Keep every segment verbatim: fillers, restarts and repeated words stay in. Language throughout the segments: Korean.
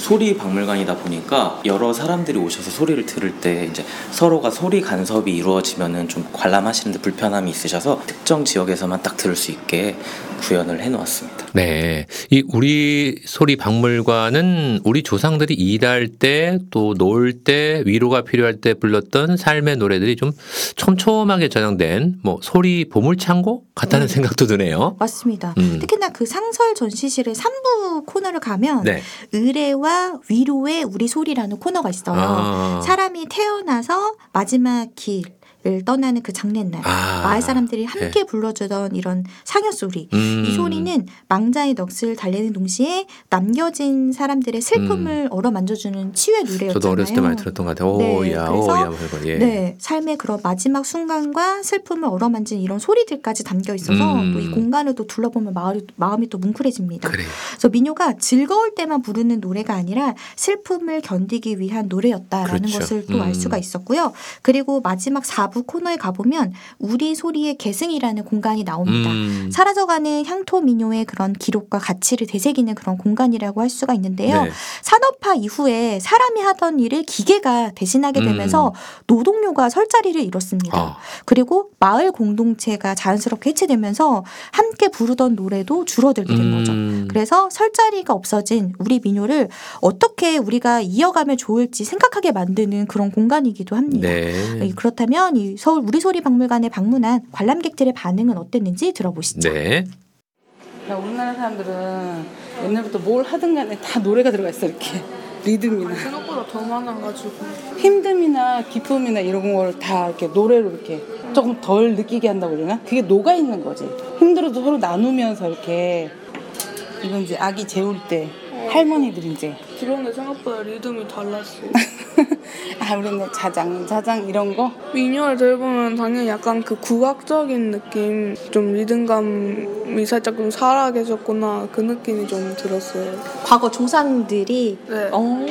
소리 박물관이다 보니까 여러 사람들이 오셔서 소리를 들을 때 이제 서로가 소리 간섭이 이루어지면은 좀 관람하시는데 불편함이 있으셔서 특정 지역에서만 딱 들을 수 있게 구현을 해놓았습니다. 네, 이 우리 소리 박물관은 우리 조상들이 일할 때 또 놀 때 위로가 필요할 때 불렀던 삶의 노래들이 좀 촘촘하게 저장된 뭐 소리 보물창고 같다는 네. 생각도 드네요. 맞습니다. 음. 특히나 그 상설 전시실의 삼 부 코너를 가면 네. 의례와 위로의 우리 소리라는 코너가 있어요. 아. 사람이 태어나서 마지막 길 을 떠나는 그 장례날 아, 마을 사람들이 함께 네. 불러주던 이런 상여 소리 음. 이 소리는 망자의 넋을 달래는 동시에 남겨진 사람들의 슬픔을 음. 어루만져주는 치유의 노래였잖아요. 저도 어렸을 때 많이 들었던 것 같아요. 네, 오야 오야 예. 네, 삶의 그런 마지막 순간과 슬픔을 어루만진 이런 소리들까지 담겨 있어서 음. 또 이 공간을 또 둘러보면 마을이, 마음이 또 뭉클해집니다. 그래. 그래서 민요가 즐거울 때만 부르는 노래가 아니라 슬픔을 견디기 위한 노래였다라는 그렇죠. 것을 또 알 음. 수가 있었고요. 그리고 마지막 사 부 코너에 가보면 우리 소리의 계승이라는 공간이 나옵니다. 음. 사라져가는 향토 민요의 그런 기록과 가치를 되새기는 그런 공간이라고 할 수가 있는데요. 네. 산업화 이후에 사람이 하던 일을 기계가 대신하게 되면서 음. 노동요가 설 자리를 잃었습니다. 아. 그리고 마을 공동체가 자연스럽게 해체되면서 함께 부르던 노래도 줄어들게 된 음. 거죠. 그래서 설 자리가 없어진 우리 민요를 어떻게 우리가 이어가면 좋을지 생각하게 만드는 그런 공간이기도 합니다. 네. 그렇다면 이 서울 우리 소리 박물관에 방문한 관람객들의 반응은 어땠는지 들어보시죠. 네. 우리나라 사람들은 옛날부터 뭘 하든 간에 다 노래가 들어가 있어 이렇게 리듬이나 생각보다 더 많아가지고 힘듦이나 기쁨이나 이런 걸 다 이렇게 노래로 이렇게 조금 덜 느끼게 한다고 그러나 그게 녹아 있는 거지. 힘들어도 서로 나누면서 이렇게 이건 이제 아기 재울 때 어. 할머니들이 이제 들었는데 생각보다 리듬이 달랐어. 아 우리는 자장 자장 이런 거 민요를 들어보면 당연히 약간 그 국악적인 느낌 좀 리듬감이 살짝 좀 살아계셨구나 그 느낌이 좀 들었어요. 과거 조상들이 네. 어.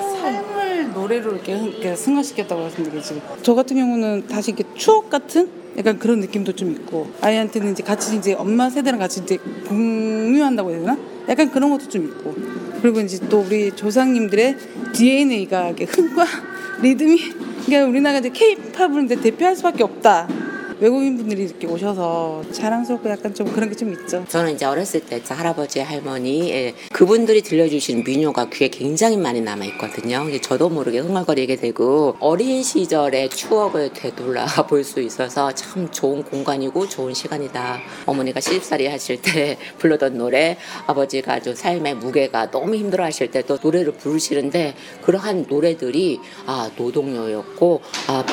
삶을 노래로 이렇게, 이렇게 승화시켰다고 말씀드리지. 저 같은 경우는 다시 이렇게 추억 같은 약간 그런 느낌도 좀 있고 아이한테는 이제 같이 이제 엄마 세대랑 같이 이제 공유한다고 해야 되나? 약간 그런 것도 좀 있고 그리고 이제 또 우리 조상님들의 디엔에이가 이렇게 흥과 리듬이 그러니까 우리나라가 이제 K-팝을 이제 대표할 수밖에 없다. 외국인 분들이 이렇게 오셔서 자랑스럽고 약간 좀 그런 게 좀 있죠. 저는 이제 어렸을 때 할아버지 할머니 예, 그분들이 들려주신 민요가 귀에 굉장히 많이 남아 있거든요. 저도 모르게 흥얼거리게 되고 어린 시절의 추억을 되돌아 볼 수 있어서 참 좋은 공간이고 좋은 시간이다. 어머니가 시집살이 하실 때 불러던 노래, 아버지가 아주 삶의 무게가 너무 힘들어하실 때 또 노래를 부르시는데 그러한 노래들이 아 노동요였고 아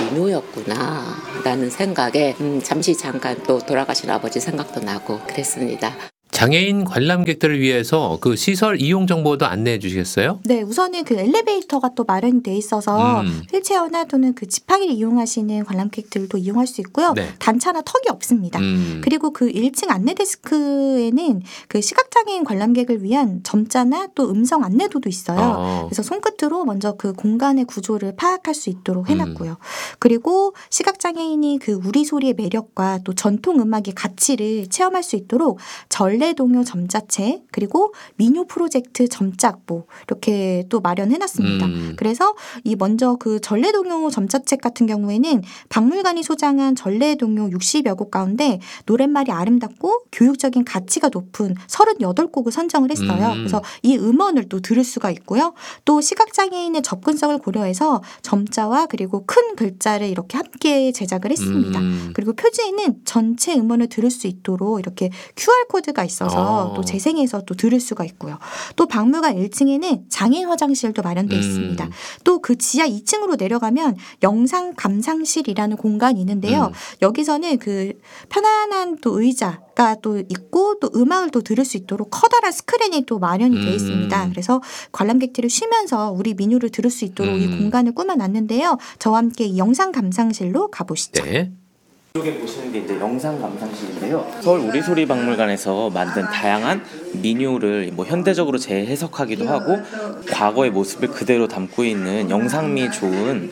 민요였구나라는 생각에 음, 잠시 잠깐 또 돌아가신 아버지 생각도 나고 그랬습니다. 장애인 관람객들을 위해서 그 시설 이용 정보도 안내해 주시겠어요? 네, 우선은 그 엘리베이터가 또 마련돼 있어서 음. 휠체어나 또는 그 지팡이를 이용하시는 관람객들도 이용할 수 있고요. 네. 단차나 턱이 없습니다. 음. 그리고 그 일 층 안내 데스크에는 그 시각장애인 관람객을 위한 점자나 또 음성 안내도도 있어요. 어. 그래서 손끝으로 먼저 그 공간의 구조를 파악할 수 있도록 해놨고요. 음. 그리고 시각장애인이 그 우리 소리의 매력과 또 전통 음악의 가치를 체험할 수 있도록 전래동요 점자책 그리고 민요 프로젝트 점자보 이렇게 또 마련해놨습니다. 음. 그래서 이 먼저 그 전래동요 점자책 같은 경우에는 박물관이 소장한 전래동요 육십여 곡 가운데 노랫말이 아름답고 교육적인 가치가 높은 서른여덟 곡을 선정을 했어요. 음. 그래서 이 음원을 또 들을 수가 있고요. 또 시각장애인의 접근성을 고려해서 점자와 그리고 큰 글자를 이렇게 함께 제작을 했습니다. 음. 그리고 표지에는 전체 음원을 들을 수 있도록 이렇게 큐알 코드가 있어서 어. 또 재생해서 또 들을 수가 있고요. 또 박물관 일 층에는 장애인 화장실도 마련되어 음. 있습니다. 또 그 지하 이 층으로 내려가면 영상 감상실이라는 공간이 있는데요. 음. 여기서는 그 편안한 또 의자가 또 있고 또 음악을 또 들을 수 있도록 커다란 스크린이 또 마련이 되어 있습니다. 음. 그래서 관람객들이 쉬면서 우리 민요를 들을 수 있도록 음. 이 공간을 꾸며놨는데요. 저와 함께 이 영상 감상실로 가보시죠. 네. 이쪽에 보시는 게 이제 영상 감상실인데요. 서울 우리 소리 박물관에서 만든 다양한 민요를 뭐 현대적으로 재해석하기도 하고 과거의 모습을 그대로 담고 있는 영상미 좋은 이렇게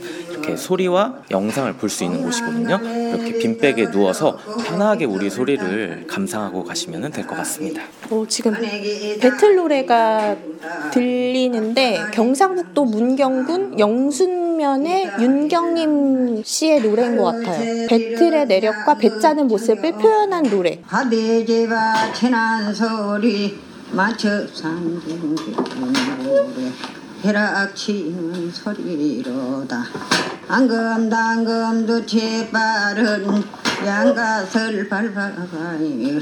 이렇게 소리와 영상을 볼 수 있는 곳이거든요. 이렇게 빈백에 누워서 편하게 우리 소리를 감상하고 가시면 될 것 같습니다. 어, 지금 배틀 노래가 들리는데 경상북도 문경군 영순면의 윤경림 씨의 노래인 것 같아요. 배틀의 내력과 배짜는 모습을 표현한 노래. 하대제바 천한 소리 맞춰 산진 노래 해락치는 소리로다 앙금당금도 재빠른 양가설 밟아가며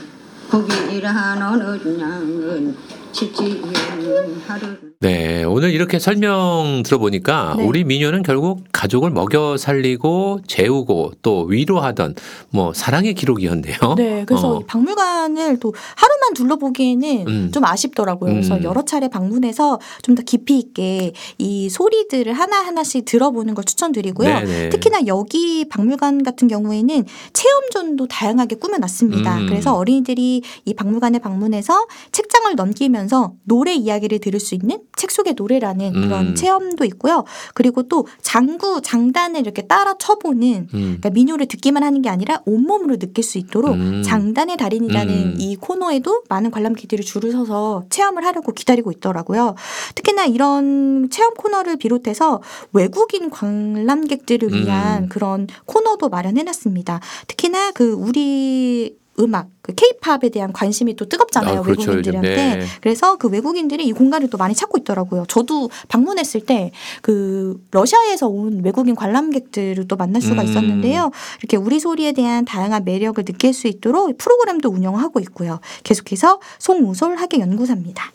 국이란 어느 양은 칩지은 하루. 네, 오늘 이렇게 설명 들어보니까 네. 우리 민요는 결국 가족을 먹여 살리고 재우고 또 위로하던 뭐 사랑의 기록이었네요. 네, 그래서 어. 이 박물관을 또 하루만 둘러보기에는 음. 좀 아쉽더라고요. 그래서 음. 여러 차례 방문해서 좀 더 깊이 있게 이 소리들을 하나하나씩 들어보는 걸 추천드리고요. 네네. 특히나 여기 박물관 같은 경우에는 체험존도 다양하게 꾸며놨습니다. 음. 그래서 어린이들이 이 박물관에 방문해서 책장을 넘기면서 노래 이야기를 들을 수 있는 책 속의 노래라는 그런 음. 체험도 있고요. 그리고 또 장구, 장단을 이렇게 따라 쳐보는 음. 그러니까 민요를 듣기만 하는 게 아니라 온몸으로 느낄 수 있도록 음. 장단의 달인이라는 음. 이 코너에도 많은 관람객들이 줄을 서서 체험을 하려고 기다리고 있더라고요. 특히나 이런 체험 코너를 비롯해서 외국인 관람객들을 위한 음. 그런 코너도 마련해놨습니다. 특히나 그 우리 음악, 그 케이팝에 대한 관심이 또 뜨겁잖아요. 아, 그렇죠, 외국인들한테. 요즘. 네. 그래서 그 외국인들이 이 공간을 또 많이 찾고 있더라고요. 저도 방문했을 때 그 러시아에서 온 외국인 관람객들을 또 만날 수가 음. 있었는데요. 이렇게 우리 소리에 대한 다양한 매력을 느낄 수 있도록 프로그램도 운영하고 있고요. 계속해서 송우솔 학예연구사입니다.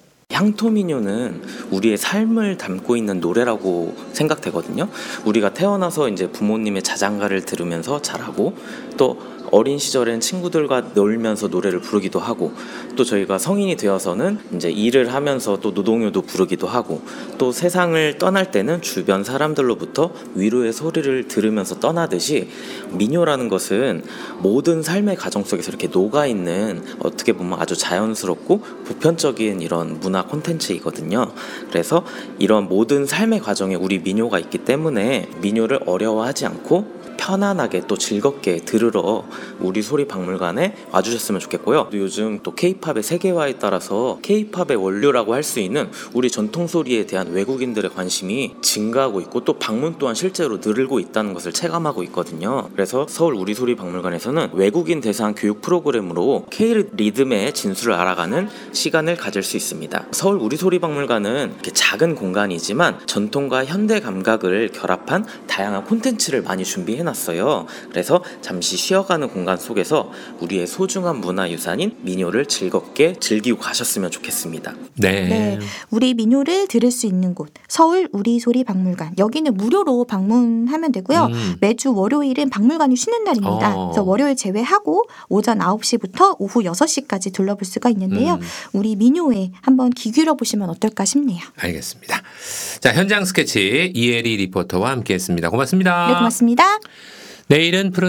향토민요는 우리의 삶을 담고 있는 노래라고 생각되거든요. 우리가 태어나서 이제 부모님의 자장가를 들으면서 자라고 또 어린 시절엔 친구들과 놀면서 노래를 부르기도 하고 또 저희가 성인이 되어서는 이제 일을 하면서 또 노동요도 부르기도 하고 또 세상을 떠날 때는 주변 사람들로부터 위로의 소리를 들으면서 떠나듯이 민요라는 것은 모든 삶의 가정 속에서 이렇게 녹아있는 어떻게 보면 아주 자연스럽고 보편적인 이런 문화 콘텐츠이거든요. 그래서 이런 모든 삶의 과정에 우리 민요가 있기 때문에 민요를 어려워하지 않고 편안하게 또 즐겁게 들으러 우리 소리 박물관에 와주셨으면 좋겠고요. 또 요즘 또 케이팝의 세계화에 따라서 케이팝의 원료라고 할 수 있는 우리 전통 소리에 대한 외국인들의 관심이 증가하고 있고 또 방문 또한 실제로 늘고 있다는 것을 체감하고 있거든요. 그래서 서울 우리 소리 박물관에서는 외국인 대상 교육 프로그램으로 K 리듬의 진수를 알아가는 시간을 가질 수 있습니다. 서울 우리 소리 박물관은 이렇게 작은 공간이지만 전통과 현대 감각을 결합한 다양한 콘텐츠를 많이 준비해놨습니다. 어요 그래서 잠시 쉬어가는 공간 속에서 우리의 소중한 문화유산인 민요를 즐겁게 즐기고 가셨으면 좋겠습니다. 네. 네, 우리 민요를 들을 수 있는 곳 서울 우리 소리 박물관 여기는 무료로 방문하면 되고요. 음. 매주 월요일은 박물관이 쉬는 날입니다. 어. 그래서 월요일 제외하고 오전 아홉 시부터 오후 여섯 시까지 둘러볼 수가 있는데요. 음. 우리 민요에 한번 귀 기울여보시면 어떨까 싶네요. 알겠습니다. 자, 현장 스케치 이혜리 리포터와 함께했습니다. 고맙습니다. 네, 고맙습니다. 내일은 프로